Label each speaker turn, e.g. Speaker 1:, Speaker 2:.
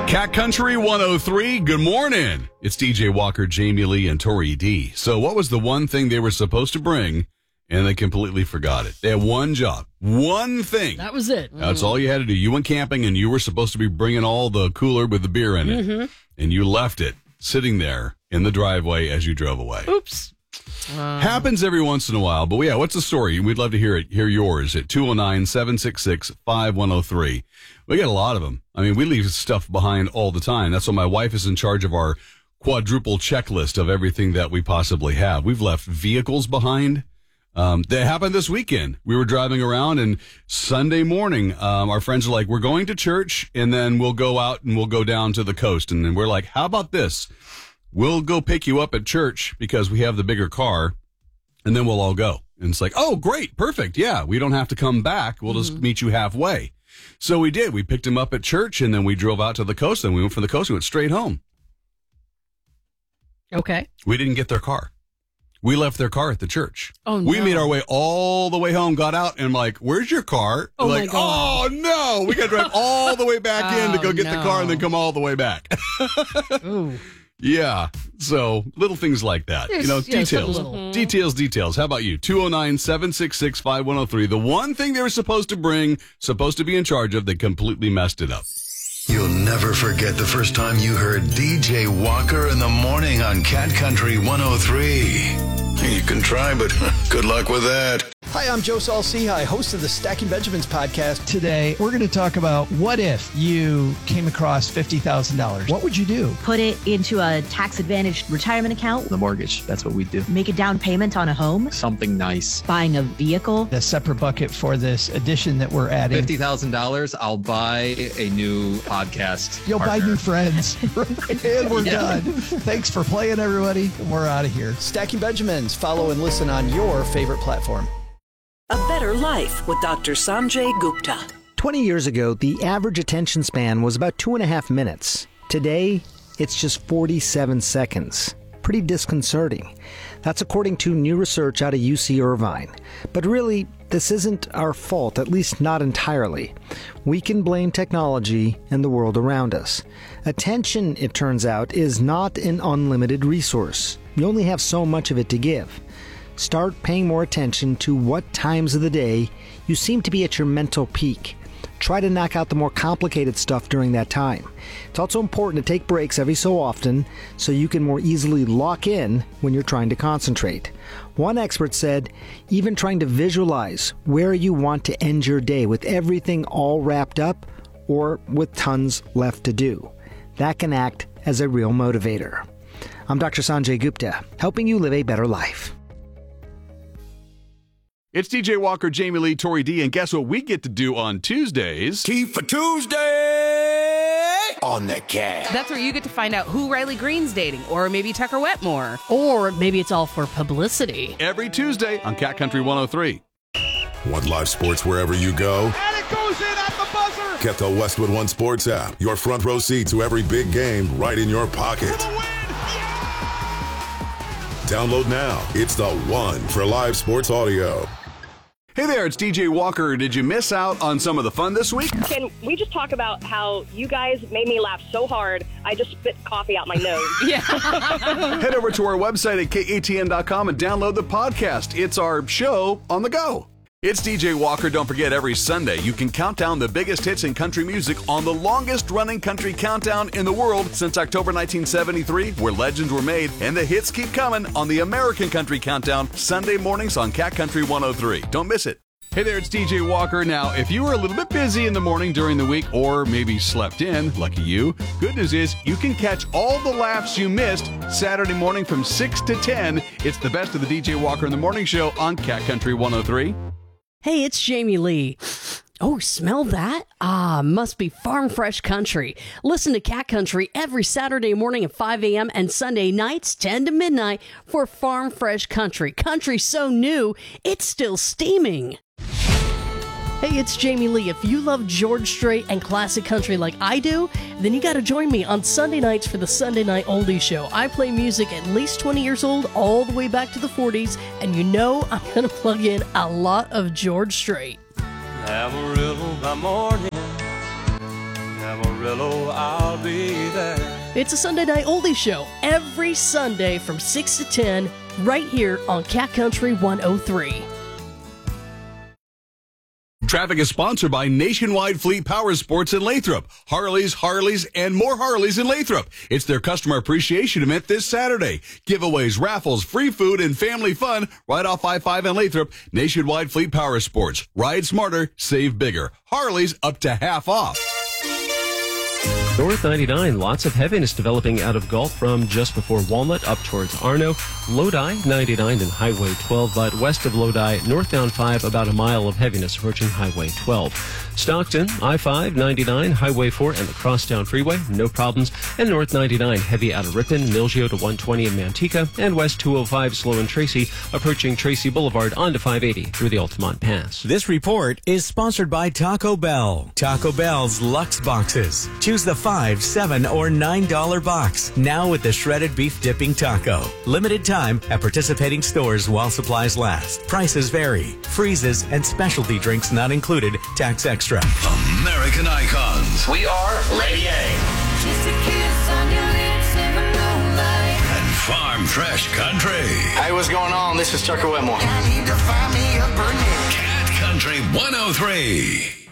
Speaker 1: Cat Country 103, good morning. It's DJ Walker, Jamie Lee, and Tori D. So what was the one thing they were supposed to bring, and they completely forgot it? They had one job, one thing.
Speaker 2: That was it.
Speaker 1: That's all you had to do. You went camping, and you were supposed to be bringing all the cooler with the beer in it, and you left it sitting there in the driveway as you drove away.
Speaker 2: Oops.
Speaker 1: Happens every once in a while, but yeah, what's the story? We'd love to hear yours at 209-766-5103. We get a lot of them. I mean, we leave stuff behind all the time. That's why my wife is in charge of our quadruple checklist of everything that we possibly have. We've left vehicles behind. That happened this weekend. We were driving around, and Sunday morning, our friends are like, we're going to church, and then we'll go out and we'll go down to the coast. And then we're like, how about this? We'll go pick you up at church because we have the bigger car, and then we'll all go. And it's like, oh, great, perfect. Yeah, we don't have to come back. We'll just meet you halfway. So we did. We picked him up at church, and then we drove out to the coast, and we went from the coast and went straight home.
Speaker 2: Okay.
Speaker 1: We didn't get their car. We left their car at the church.
Speaker 2: Oh, no.
Speaker 1: We made our way all the way home, got out, and I'm like, where's your car?
Speaker 2: Oh,
Speaker 1: like,
Speaker 2: my God.
Speaker 1: oh, no. We got to drive all the way back in to go get the car and then come all the way back.
Speaker 2: Ooh.
Speaker 1: Yeah. So little things like that.
Speaker 2: Yes,
Speaker 1: you know,
Speaker 2: yes,
Speaker 1: details.
Speaker 2: a little.
Speaker 1: Details. How about you? 209-766-5103. The one thing they were supposed to bring, supposed to be in charge of, they completely messed it up.
Speaker 3: You'll never forget the first time you heard DJ Walker in the morning on Cat Country 103. You can try, but good luck with that.
Speaker 4: Hi, I'm Joe Saul-Sehy, host of the Stacking Benjamins podcast.
Speaker 5: Today, we're going to talk about what if you came across $50,000. What would you do?
Speaker 6: Put it into a tax-advantaged retirement account.
Speaker 7: The mortgage, that's what we do.
Speaker 6: Make a down payment on a home.
Speaker 7: Something nice.
Speaker 6: Buying a vehicle.
Speaker 5: A separate bucket for this addition that we're adding.
Speaker 7: $50,000, I'll buy a new podcast.
Speaker 5: You'll
Speaker 7: partner.
Speaker 5: buy new friends. And we're done. Thanks for playing, everybody. We're out of here.
Speaker 4: Stacking Benjamins. Follow and listen on your favorite platform.
Speaker 8: A Better Life with Dr. Sanjay Gupta.
Speaker 9: 20 years ago, the average attention span was about 2.5 minutes. Today, it's just 47 seconds. Pretty disconcerting. That's according to new research out of UC Irvine. But really, this isn't our fault, at least not entirely. We can blame technology and the world around us. Attention, it turns out, is not an unlimited resource. You only have so much of it to give. Start paying more attention to what times of the day you seem to be at your mental peak. Try to knock out the more complicated stuff during that time. It's also important to take breaks every so often so you can more easily lock in when you're trying to concentrate. One expert said, even trying to visualize where you want to end your day with everything all wrapped up or with tons left to do. That can act as a real motivator. I'm Dr. Sanjay Gupta, helping you live a better life.
Speaker 1: It's DJ Walker, Jamie Lee, Tori D, and guess what we get to do on Tuesdays?
Speaker 3: Tea for Tuesday on the Cat.
Speaker 10: That's where you get to find out who Riley Green's dating, or maybe Tucker Wetmore.
Speaker 2: Or maybe it's all for publicity.
Speaker 1: Every Tuesday on Cat Country 103.
Speaker 11: Want live sports wherever you go?
Speaker 12: And it goes in at the buzzer!
Speaker 11: Get the Westwood One Sports app. Your front row seat to every big game right in your pocket. Download now. It's the one for live sports audio.
Speaker 1: Hey there, it's DJ Walker. Did you miss out on some of the fun this week?
Speaker 13: Can we just talk about how you guys made me laugh so hard, I just spit coffee out my nose?
Speaker 10: Yeah.
Speaker 1: Head over to our website at katn.com and download the podcast. It's our show on the go. It's DJ Walker. Don't forget, every Sunday you can count down the biggest hits in country music on the longest-running country countdown in the world since October 1973, where legends were made, and the hits keep coming on the American Country Countdown, Sunday mornings on Cat Country 103. Don't miss it. Hey there, it's DJ Walker. Now, if you were a little bit busy in the morning during the week, or maybe slept in, lucky you, good news is you can catch all the laughs you missed Saturday morning from 6 to 10. It's the best of the DJ Walker in the Morning Show on Cat Country 103.
Speaker 2: Hey, it's Jamie Lee. Oh, smell that? Ah, must be Farm Fresh Country. Listen to Cat Country every Saturday morning at 5 a.m. and Sunday nights 10 to midnight for Farm Fresh Country. Country so new, it's still steaming. Hey, it's Jamie Lee. If you love George Strait and classic country like I do, then you got to join me on Sunday nights for the Sunday Night Oldie Show. I play music at least 20 years old, all the way back to the 40s, and you know I'm going to plug in a lot of George Strait.
Speaker 14: Amarillo by morning, Amarillo out I'll be there.
Speaker 2: It's a Sunday Night Oldie Show every Sunday from 6 to 10 right here on Cat Country 103.
Speaker 1: Traffic is sponsored by Nationwide Fleet Power Sports in Lathrop. Harleys, and more Harleys in Lathrop. It's their customer appreciation event this Saturday. Giveaways, raffles, free food, and family fun right off I-5 in Lathrop. Nationwide Fleet Power Sports. Ride smarter, save bigger. Harleys up to half off.
Speaker 15: North 99, lots of heaviness developing out of Galt from just before Walnut up towards Arno. Lodi, 99 and Highway 12, but west of Lodi, northbound 5, about a mile of heaviness approaching Highway 12. Stockton, I-5, 99, Highway 4, and the Crosstown Freeway, no problems. And North 99, heavy out of Ripon, Milgio to 120 in Manteca, and West 205, slow in Tracy, approaching Tracy Boulevard onto 580 through the Altamont Pass.
Speaker 16: This report is sponsored by Taco Bell. Taco Bell's Lux Boxes. Choose the $5, $7, or $9 box. Now with the shredded beef dipping taco. Limited time at participating stores while supplies last. Prices vary. Freezes and specialty drinks not included. Tax extra.
Speaker 3: American icons.
Speaker 17: We are Lady A.
Speaker 3: And Farm Fresh Country.
Speaker 17: Hey, what's going on? This is Tucker Wetmore.
Speaker 3: Cat Country 103.